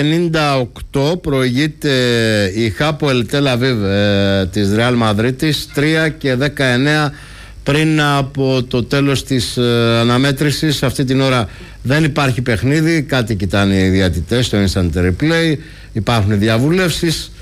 59-58 προηγείται η Χάποελ Τελ Αβίβ της Ρεάλ Μαδρίτης, 3 και 19 πριν από το τέλος της αναμέτρησης. Αυτή την ώρα δεν υπάρχει παιχνίδι, κάτι κοιτάνε οι διαιτητές στο Instant Replay, υπάρχουν διαβουλεύσεις.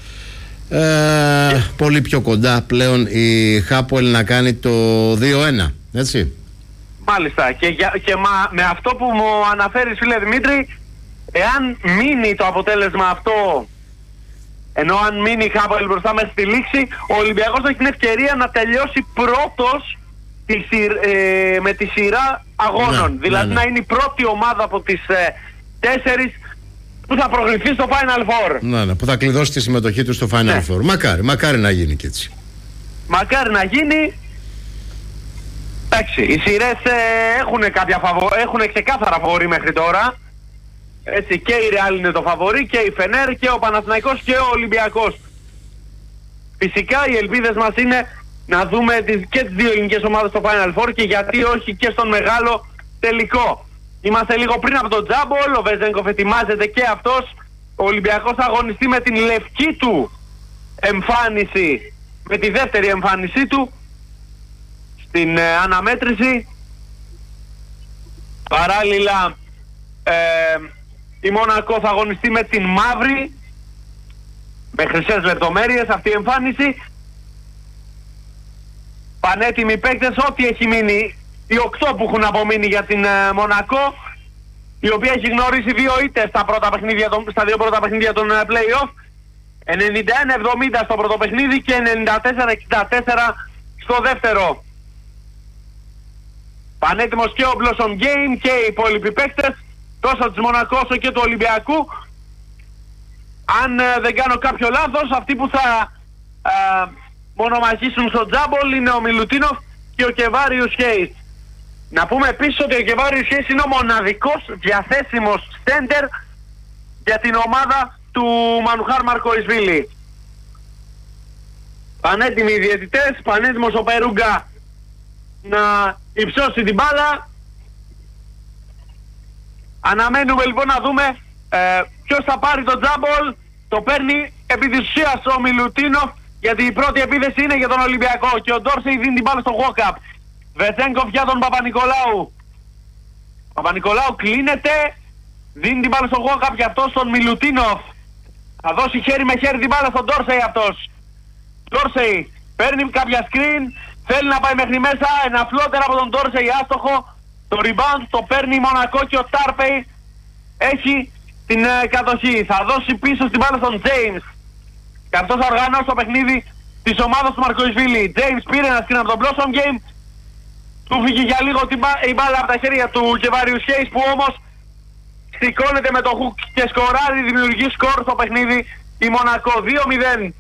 Πολύ πιο κοντά πλέον η Χάποελ να κάνει το 2-1, έτσι. Μάλιστα, και με αυτό που μου αναφέρεις, φίλε Δημήτρη, εάν μείνει το αποτέλεσμα αυτό, ενώ αν μείνει η Χάποελ μπροστά μέσα στη λήξη, ο Ολυμπιακός έχει την ευκαιρία να τελειώσει πρώτος με τη σειρά αγώνων. Δηλαδή να είναι η πρώτη ομάδα από τις 4 που θα προηγηθεί στο Final Four. Ναι, που θα κλειδώσει τη συμμετοχή του στο Final Four. Μακάρι να γίνει και έτσι. Μακάρι να γίνει. Εντάξει, οι σειρές έχουν ξεκάθαρα φαβορί μέχρι τώρα. Έτσι, και η Ρεάλ είναι το φαβορί, και η Φενέρ, και ο Παναθηναϊκός και ο Ολυμπιακός. Φυσικά οι ελπίδες μας είναι να δούμε και τις δύο ελληνικές ομάδες στο Final Four, και γιατί όχι και στον μεγάλο τελικό. Είμαστε λίγο πριν από τον τζάμπολ, ο Βεζένκοφ ετοιμάζεται και αυτός. Ο Ολυμπιακός θα αγωνιστεί με την λευκή του εμφάνιση, με τη δεύτερη εμφάνισή του στην αναμέτρηση. Παράλληλα η Μονακό θα αγωνιστεί με την μαύρη, με χρυσές λεπτομέρειες αυτή η εμφάνιση. Πανέτοιμοι παίκτες, ό,τι έχει μείνει, οι 8 που έχουν απομείνει για την Μονακό, η οποία έχει γνωρίσει 2 ήττες στα 2 πρώτα παιχνίδια των play-off, 91-70 στο πρώτο παιχνίδι και 94-64 στο δεύτερο. Πανέτοιμος και ο Blossom Game και οι υπόλοιποι παίκτες, τόσο της Μονακό όσο και του Ολυμπιακού. Αν δεν κάνω κάποιο λάθος, αυτοί που θα μονομαχήσουν στο τζάμπολ είναι ο Μιλουτίνοφ και ο Κεβάριους Χέις. Να πούμε επίσης ότι ο Κεβάριους Χέις είναι ο μοναδικός διαθέσιμος σέντερ για την ομάδα του Μανουχάρ Μαρκοϊσβίλη. Πανέτοιμοι οι διαιτητές, πανέτοιμος ο Περούγκα να υψώσει την μπάλα. Αναμένουμε λοιπόν να δούμε ποιος θα πάρει το τζάμπολ. Το παίρνει επί της ουσίας ο Μιλουτίνοφ, γιατί η πρώτη επίθεση είναι για τον Ολυμπιακό, και ο Ντόρσεϊ δίνει την μπάλα στο walk-up. Βεζένκοφ για τον Παπα-Νικολάου. Παπα-Νικολάου κλείνεται, δίνει την μπάλα στο walk-up και αυτό στον Μιλουτίνοφ. Θα δώσει χέρι με χέρι την μπάλα στον Ντόρσεϊ αυτός. Ντόρσεϊ παίρνει κάποια screen, θέλει να πάει μέχρι μέσα, ένα φλότερ από τον Ντόρσεϊ άστοχο. Το rebound το παίρνει η Μονακό και ο Τάρπεϊ έχει την κατοχή. Θα δώσει πίσω στην μπάλα στον James. Και αυτός θα οργανώσει το παιχνίδι της ομάδας του Μαρκοϊσβίλη. James πήρε ένα screen από τον Blossom Game. Του φύγει για λίγο η μπάλα από τα χέρια του Κεβάριους Χέις, που όμως σηκώνεται με το hook και σκοράρει, δημιουργεί σκορ στο παιχνίδι η Μονακό. 2-0.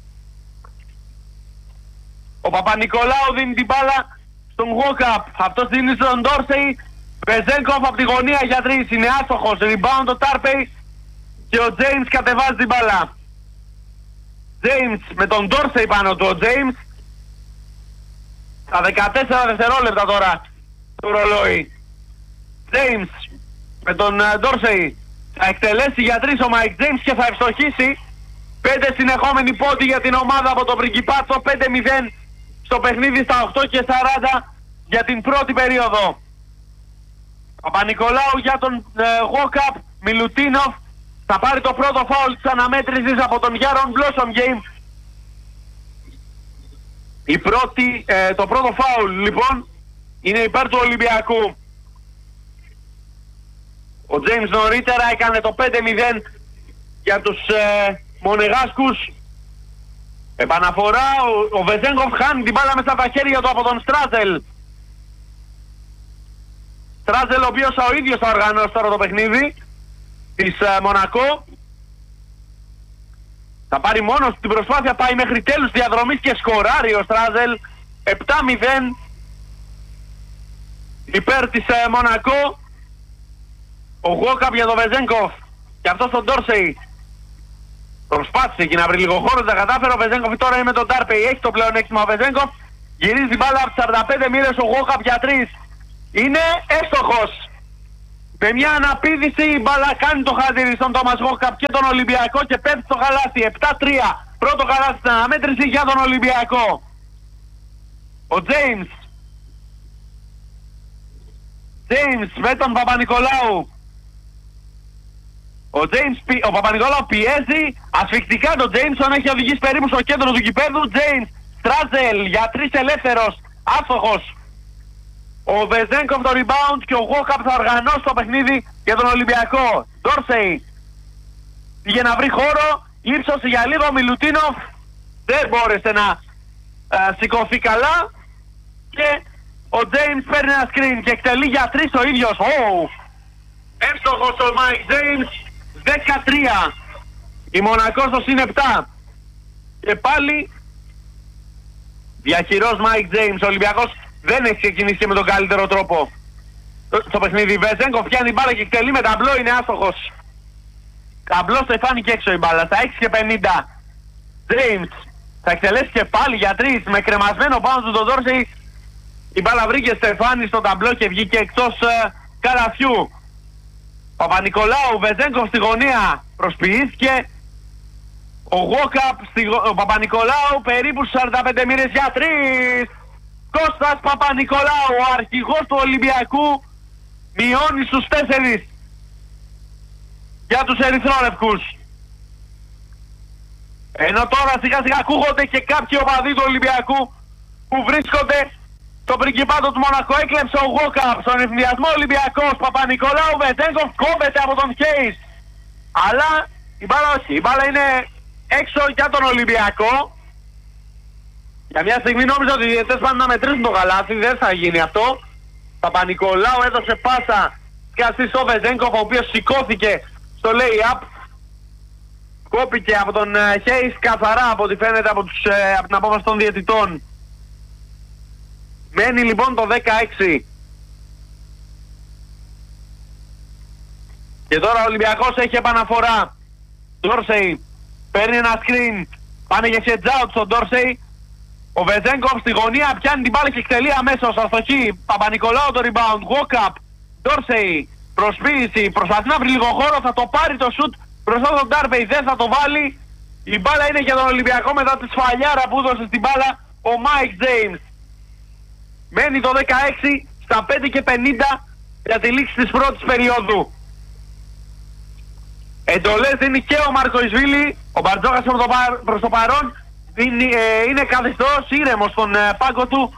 Ο Παπα-Νικολάου δίνει την μπάλα στον walk-up. Αυτός δίνει στον Ντόρσεϊ. Βεζένκοφ από τη γωνία για 3. Είναι άστοχος. Rebound ο Τάρπεϊ. Και ο James κατεβάζει την μπάλα. James με τον Ντόρσεϊ πάνω του. Ο James στα 14 δευτερόλεπτα τώρα το ρολόι. James με τον Ντόρσεϊ θα εκτελέσει για 3 ο Μάικ James και θα ευστοχίσει. 5 συνεχόμενοι πόντοι για την ομάδα από το Πριγκιπάτσο. 5-0 στο παιχνίδι στα 8 και 40 για την πρώτη περίοδο. Παπα-Νικολάου για τον walk-up. Μιλουτίνοφ θα πάρει το πρώτο φάουλ της αναμέτρησης από τον Γιάρον Blossom Game. Το πρώτο φάουλ λοιπόν είναι υπέρ του Ολυμπιακού. Ο James νωρίτερα έκανε το 5-0 για τους Μονεγάσκους. Επαναφορά, ο Βεζένκοφ χάνει την μπάλα μέσα από τα χέρια του από τον Στράζελ. Στράζελ ο οποίος ο ίδιος θα οργανώσει τώρα το παιχνίδι της Μονακό. Θα πάρει μόνος την προσπάθεια, πάει μέχρι τέλους διαδρομής και σκοράρει ο Στράζελ. 7-0 υπέρ της Μονακό. Ο walk-up για τον Βεζένκοφ και αυτός τον Ντόρσεϊ. Προσπάθησε εκεί να βρει λίγο χώρο, δεν κατάφερε. Ο Βεζένκοφ τώρα είναι με τον Τάρπεϊ, έχει το πλεονέκτημα ο Βεζένκοφ. Γυρίζει την μπάλα από τις 45 μοίρες, ο walk-up για 3. Είναι έστοχος. Με μια αναπήδηση η μπάλα κάνει το χατήρι στον Τόμας Γόκαπ και τον Ολυμπιακό και πέφτει στο χαλάσι. 7-3. Πρώτο χαλάσι στην αναμέτρηση για τον Ολυμπιακό. Ο James με τον Παπα-Νικολάου. Ο Παπα-Νικολάου πιέζει ασφικτικά τον James, τον έχει οδηγήσει περίπου στο κέντρο του γηπέδου. James, Στράζελ για 3 ελεύθερος, άστοχος. Ο Βεζένκοφ το rebound και ο Γόκαπ θα οργανώσει το παιχνίδι για τον Ολυμπιακό. Ντόρσεϊ πήγε να βρει χώρο, ύψωσε για λίγο ο Μιλουτίνοφ, δεν μπόρεσε να σηκωθεί καλά και ο James παίρνει ένα screen και εκτελεί για 3 ο ίδιος. Εύστοχος ο Mike James, 13. Η Μονακό στο συν 7. Και πάλι διαχειρός Mike James. Ο Ολυμπιακός δεν έχει ξεκινήσει και με τον καλύτερο τρόπο στο παιχνίδι. Βεζένκοφ πιάνει μπάλα και εκτελεί με ταμπλό, είναι άστοχος. Ταμπλό στεφάνει και έξω η μπάλα στα 6 και 50. James θα εκτελέσει και πάλι για 3 με κρεμασμένο πάνω του τον Ντόρσεϊ. Η μπάλα βρήκε στεφάνι στο ταμπλό και βγήκε εκτός καλαθιού. Παπα-Νικολάου, Βεζένκοφ στη γωνία προσποιήθηκε. Ο Γόκαπ, ο Παπα-Νικολάου περίπου 45 μοίρες για 3. Κώστας Παπα-Νικολάου, ο αρχηγός του Ολυμπιακού, μειώνει στους 4 για τους ερυθρόλευκους. Ενώ τώρα σιγά σιγά ακούγονται και κάποιοι οπαδοί του Ολυμπιακού που βρίσκονται στο πριγκιπάτο του Μονακό. Έκλεψε ο Γόκαπ στον ευθυνδιασμό Ολυμπιακός. Παπα-Νικολάου, Βεζένκοφ κόβεται από τον Χέις. Αλλά η μπάλα όχι, η μπάλα είναι έξω για τον Ολυμπιακό. Για μια στιγμή νόμιζα ότι οι διαιτητές πάνε να μετρήσουν το γαλάθι, δεν θα γίνει αυτό. Παπα-Νικολάου έδωσε πάσα σκαστή στο Βεζένκοφ, ο οποίος σηκώθηκε στο lay-up. Κόπηκε από τον Χέις καθαρά από ό,τι φαίνεται από την απόφαση των διαιτητών. Μένει λοιπόν το 16. Και τώρα ο Ολυμπιακός έχει επαναφορά. Ντόρσεϊ παίρνει ένα screen. Πάνε για set out στον Ντόρσεϊ. Ο Βεζένκοφ στη γωνία πιάνει την μπάλα και εκτελεί αμέσως αστοχή. Παπα-Νικολάου το rebound. Γόκαπ, Ντόρσεϊ, προσποίηση. Προσπαθεί να βρει λίγο χώρο. Θα το πάρει το shoot μπροστά στον Ντάρπεϊ. Δεν θα το βάλει. Η μπάλα είναι για τον Ολυμπιακό μετά τη σφαλιάρα που έδωσε στην μπάλα ο Mike James. Μένει το 16 στα 5 και 50 για τη λήξη της πρώτης περίοδου. Εντολές δίνει και ο Μαρκοϊσβίλη. Ο Μπαρτζόκας προς το παρόν είναι καθιστός ήρεμος στον πάγκο του.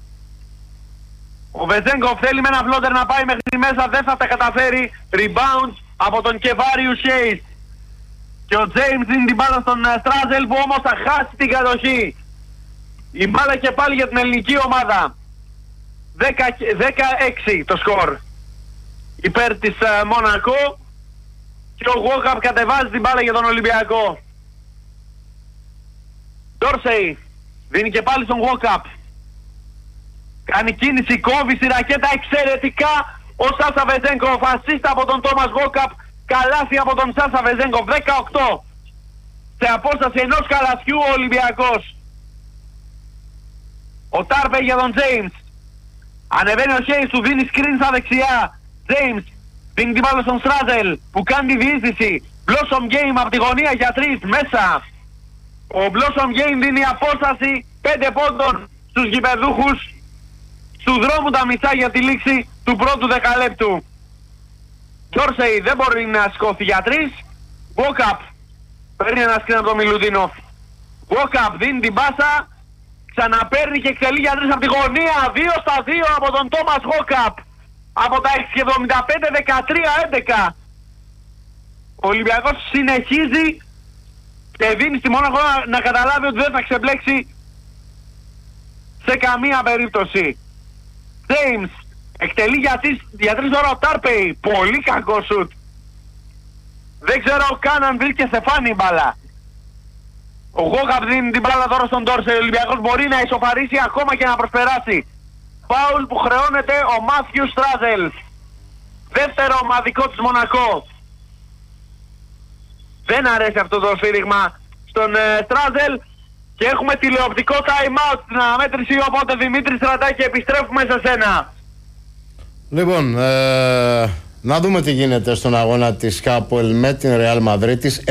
Ο Βεζένκοφ θέλει με ένα φλότερ να πάει μέχρι μέσα, δεν θα τα καταφέρει. Rebound από τον Κεβάριου Χέις. Και ο James δίνει την μπάλα στον Στράζελ που όμως θα χάσει την κατοχή. Η μπάλα και πάλι για την ελληνική ομάδα. 16 το σκορ υπέρ της Μονακό. Και ο Γόκαπ κατεβάζει την μπάλα για τον Ολυμπιακό. Ντόρσεϊ δίνει και πάλι στον Γόκαπ. Κάνει κίνηση, κόβει στη ρακέτα εξαιρετικά ο Σάσα Βεζένκοφ. Ασίστα από τον Τόμας Γόκαπ. Καλάθι από τον Σάσα Βεζένκοφ. 18 σε απόσταση ενός καλαθιού ο Ολυμπιακός. Ο Τάρπε για τον James. Ανεβαίνει ο Χέις, του δίνει screen στα δεξιά. James δίνει την μπάλα στον Στράζελ που κάνει τη διείσδυση. Blossom Game από τη γωνία για 3 μέσα. Ο Blossom Game δίνει απόσταση 5 πόντων στους γηπεδούχους. Στου δρόμου τα μισά για τη λήξη του πρώτου δεκαλέπτου. Ντόρσεϊ δεν μπορεί να σηκώθει για 3. Γόκαπ παίρνει ένα σκριν από τον Μιλουτίνοφ. Γόκαπ δίνει την πάσα. Ξαναπαίρνει και εκτελεί για 3 από τη γωνία. 2 στα 2 από τον Τόμας Γόκαπ. Από τα 6,75, 13-11. Ο Ολυμπιακός συνεχίζει και δίνει στη Μόναχο να καταλάβει ότι δεν θα ξεμπλέξει σε καμία περίπτωση. James εκτελεί για 3 ώρα ο Τάρπεϊ. Πολύ κακό σουτ. Δεν ξέρω καν αν βρήκε στεφάνι η μπάλα. Ο Γόκαπ δίνει την μπάλα τώρα στον Ντόρσεϊ. Ο Ολυμπιακός μπορεί να ισοφαρίσει ακόμα και να προσπεράσει. Φάουλ που χρεώνεται ο Μάθιου Στράζελ. Δεύτερο ομαδικό της Μονακό. Δεν αρέσει αυτό το σφύριγμα στον Στράζελ. Και έχουμε τηλεοπτικό time out στην αναμέτρηση. Οπότε Δημήτρη Στρατάκη επιστρέφουμε σε σένα. Λοιπόν, Να δούμε τι γίνεται στον αγώνα της Χάποελ με την Ρεάλ Μαδρίτης.